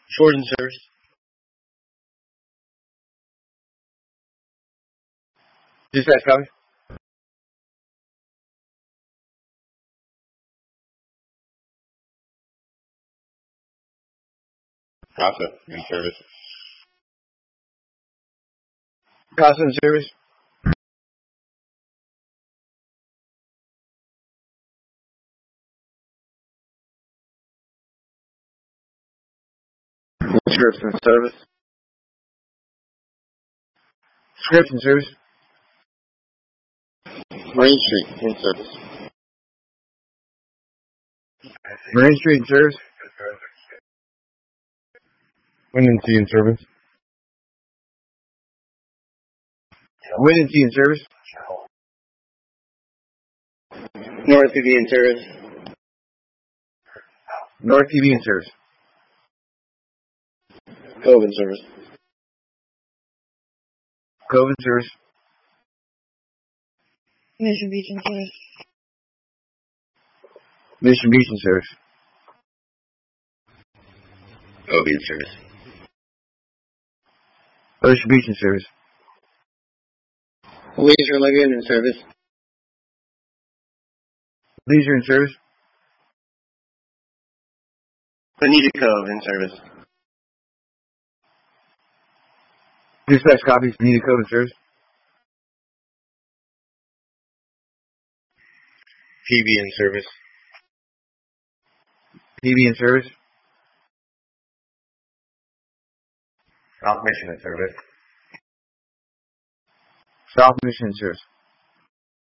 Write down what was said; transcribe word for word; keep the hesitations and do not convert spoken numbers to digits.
Short in service. Dispatch copy. Casa in service. Casa in service. Scripts in service. Scripts in service. Marine Street in service. Marine Street in service. Windenty in service. Windenty in service. North T V in service. North T V in service. Cove in service. Cove in service. Mission Beach in service. Mission Beach in service. Cove in service. Ocean Beach in service. Leisure Lagoon in service. Leisure in service. Bonita Cove in service. Dispatch copies. Bonita Cove in service. P B in service. P B in service. South Mission in service. South Mission in service.